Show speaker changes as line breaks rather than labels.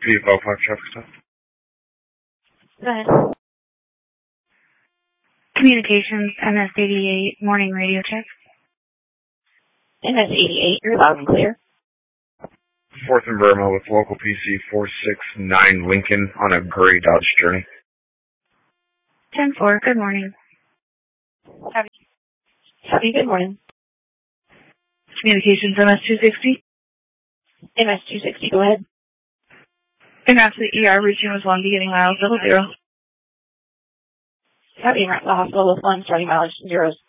Vehicle Park traffic stop.
Go ahead.
Communications, MS-88, morning radio check.
MS-88, you're loud and clear.
4th and Burma with local PC 469 Lincoln on a gray Dodge Journey.
10-4, good morning.
Happy good morning.
Communications, MS-260.
MS-260, go ahead.
En route to the ER, reaching was 1 beginning miles, 00.
Happy in route to the hospital with 1 starting mileage 0.